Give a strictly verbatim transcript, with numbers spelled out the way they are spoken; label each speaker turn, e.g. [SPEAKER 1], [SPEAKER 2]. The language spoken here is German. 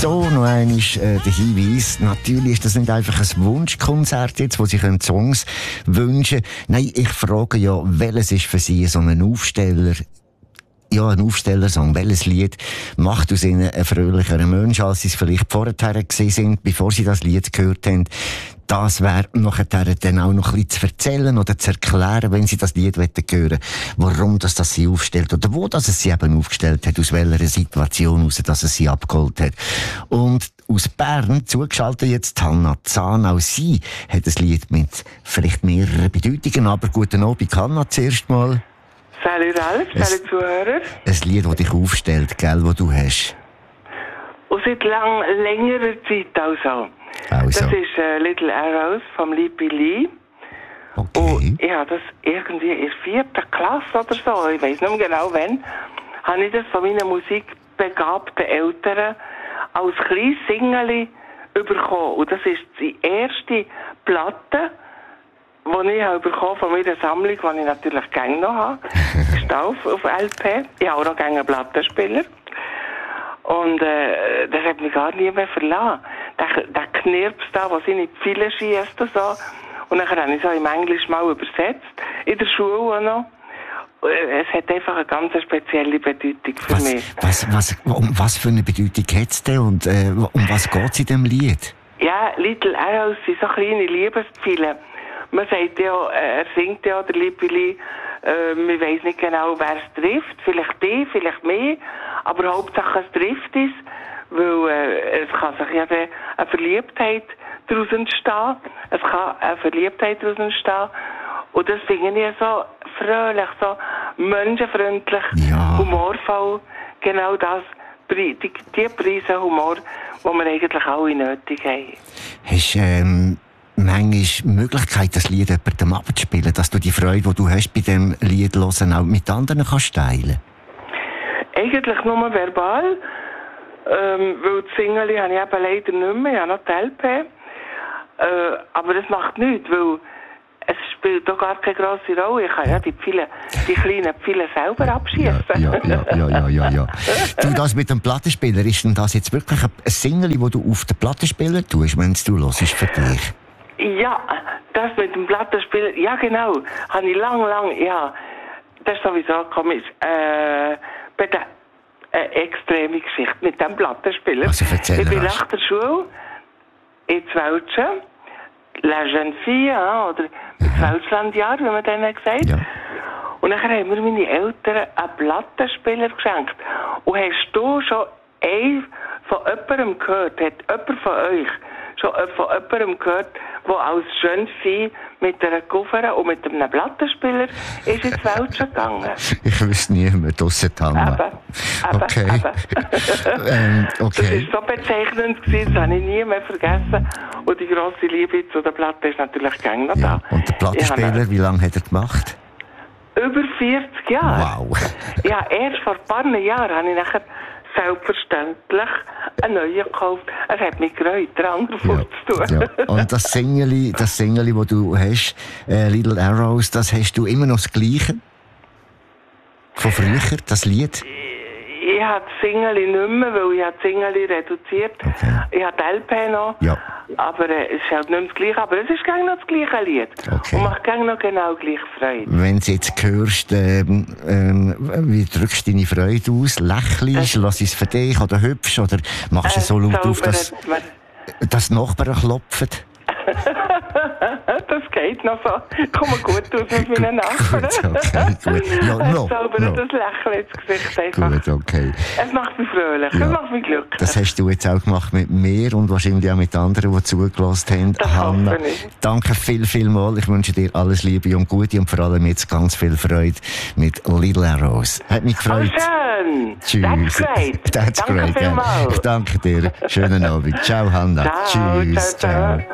[SPEAKER 1] So, noch einmal äh, der Hinweis. Natürlich ist das nicht einfach ein Wunschkonzert jetzt, wo Sie können Songs wünschen können. Nein, ich frage ja, welches ist für Sie so ein Aufsteller? Ja, ein Aufstellersong. Welches Lied macht aus Ihnen einen fröhlicheren Mensch, als Sie es vielleicht vorher gewesen sind, bevor Sie das Lied gehört haben? Das wäre nachher dann auch noch ein bisschen zu erzählen oder zu erklären, wenn Sie das Lied hören wollen, warum das, das Sie aufstellt oder wo das es Sie eben aufgestellt hat, aus welcher Situation heraus, dass es Sie abgeholt hat. Und aus Bern zugeschaltet jetzt Hanna Zahn. Auch sie hat ein Lied mit vielleicht mehreren Bedeutungen, aber guten Abend, Hanna, zuerst mal.
[SPEAKER 2] Salut Ralf, salut Zuhörer.
[SPEAKER 1] Ein Lied, das dich aufstellt, gell, das du hast.
[SPEAKER 2] Und seit lang, längerer Zeit also.
[SPEAKER 1] Also.
[SPEAKER 2] Das ist äh, Little Arrows vom Lippi Lee.
[SPEAKER 1] Okay.
[SPEAKER 2] Und ich habe das irgendwie in der vierten Klasse oder so, ich weiß nicht mehr genau wann, habe ich das von meinen musikbegabten Eltern als kleines Singerli bekommen. Und das ist die erste Platte, die ich habe bekommen von meiner Sammlung, die ich natürlich gerne noch habe. Ist auf, auf L P. Ich habe auch noch gerne einen Plattenspieler. Und äh, das hat mich gar nie mehr verlassen. Der, der Knirps da, der seine Pfeile schiesst und so. Und dann habe ich es auch im Englisch mal übersetzt, in der Schule auch noch. Es hat einfach eine ganz spezielle Bedeutung für
[SPEAKER 1] was,
[SPEAKER 2] mich.
[SPEAKER 1] Was, was, um was für eine Bedeutung hat es denn und äh, um was geht es in diesem Lied?
[SPEAKER 2] Ja, Little Arrows sind so kleine Liebespfeile. Man sagt ja, er singt ja, der Lippi Lee, äh, man weiss nicht genau, wer es trifft. Vielleicht die, vielleicht mehr. Aber Hauptsache es trifft es, weil äh, es kann sich ja eine Verliebtheit daraus entstehen. Es kann eine Verliebtheit daraus entstehen. Und das finde ich so fröhlich, so menschenfreundlich,
[SPEAKER 1] ja.
[SPEAKER 2] humorvoll. Genau das, die, die Preise Humor, die wir eigentlich alle nötig haben.
[SPEAKER 1] Hast du ähm, manchmal Möglichkeit, das Lied jemandem abzuspielen, dass du die Freude, die du hast bei diesem Lied hören, auch mit anderen kannst teilen?
[SPEAKER 2] Eigentlich nur verbal, ähm, weil die Single habe ich eben leider nicht mehr, ich habe noch die L P. Äh, aber das macht nichts, weil es spielt doch gar keine grosse Rolle. Ich kann ja die, Pfeile, die kleinen Pfeile selber abschießen.
[SPEAKER 1] Ja, ja, ja, ja, ja, ja. Du, das mit dem Plattenspieler, ist denn das jetzt wirklich ein Single, das du auf den Plattenspieler tust, wenn du hörst, für dich?
[SPEAKER 2] Ja, das mit dem Plattenspieler, ja genau, habe ich lang, lang, ja, das ist sowieso komisch, äh, bei der äh, extreme Geschichte mit dem Plattenspieler.
[SPEAKER 1] Also erzähl
[SPEAKER 2] ich bin
[SPEAKER 1] rasch.
[SPEAKER 2] nach der Schule in Zwölschen, La Jeune Fille, hein, oder das Welschlandjahr, wie man denen gesagt.
[SPEAKER 1] Ja.
[SPEAKER 2] Und dann haben mir meine Eltern einen Plattenspieler geschenkt. Und hast du schon ein von jemandem gehört, hat jemand von euch schon von jemandem gehört, der als Jeune Fille mit einer Koffer und mit einem Plattenspieler ist ins Welschen gegangen?
[SPEAKER 1] Ich wüsste niemand, ausser Hanna.
[SPEAKER 2] Eben, eben,
[SPEAKER 1] Okay.
[SPEAKER 2] eben.
[SPEAKER 1] ähm,
[SPEAKER 2] Das
[SPEAKER 1] okay.
[SPEAKER 2] war so bezeichnend, das habe ich nie mehr vergessen. Und die grosse Liebe zu der Platte ist natürlich gängig noch
[SPEAKER 1] Ja.
[SPEAKER 2] da.
[SPEAKER 1] Und der Plattenspieler, wie lange hat er gemacht?
[SPEAKER 2] Über vierzig Jahre.
[SPEAKER 1] Wow.
[SPEAKER 2] Ja, erst vor ein paar Jahren habe ich nachher selbstverständlich einen neuen gekauft. Er hat mich gereut, den anderen vorzutun.
[SPEAKER 1] Ja. Und das Singeli, das Singeli, das du hast, äh, Little Arrows, das hast du immer noch das Gleiche? Von früher, das Lied?
[SPEAKER 2] Ich habe das Singeli nicht mehr, weil ich habe das Singeli reduziert.
[SPEAKER 1] Okay.
[SPEAKER 2] Ich habe die L P noch.
[SPEAKER 1] Ja.
[SPEAKER 2] Aber äh, es ist halt nicht mehr das Gleiche. Aber es ist gerne noch das gleiche Lied.
[SPEAKER 1] Okay.
[SPEAKER 2] Und macht gerne noch genau gleich Freude.
[SPEAKER 1] Wenn du jetzt hörst, ähm, ähm, wie drückst du deine Freude aus? Lächelst, lass es für dich oder hübsch? Oder machst du so laut auf, dass, dass die Nachbarn klopfen?
[SPEAKER 2] Das geht noch so. Komm mal gut aus mit meinen Nachbarn.
[SPEAKER 1] Gut, okay, gut. Ja, no,
[SPEAKER 2] zaubert
[SPEAKER 1] no.
[SPEAKER 2] das Lächeln ins Gesicht einfach.
[SPEAKER 1] Gut, okay.
[SPEAKER 2] Es macht mich fröhlich,
[SPEAKER 1] Ja.
[SPEAKER 2] es macht mich glücklich.
[SPEAKER 1] Das hast du jetzt auch gemacht mit mir und wahrscheinlich auch mit anderen, die zugelassen haben.
[SPEAKER 2] Das
[SPEAKER 1] Hanna,
[SPEAKER 2] hoffe ich.
[SPEAKER 1] danke viel, viel mal. Ich wünsche dir alles Liebe und Gute und vor allem jetzt ganz viel Freude mit Little Arrows. Hat mich gefreut.
[SPEAKER 2] Oh, schön.
[SPEAKER 1] Tschüss.
[SPEAKER 2] That's great.
[SPEAKER 1] That's
[SPEAKER 2] Danke
[SPEAKER 1] great. Ja.
[SPEAKER 2] vielmals.
[SPEAKER 1] Ich danke dir. Schönen Abend. Ciao, Hanna.
[SPEAKER 2] Ciao,
[SPEAKER 1] Tschüss.
[SPEAKER 2] ciao, ciao.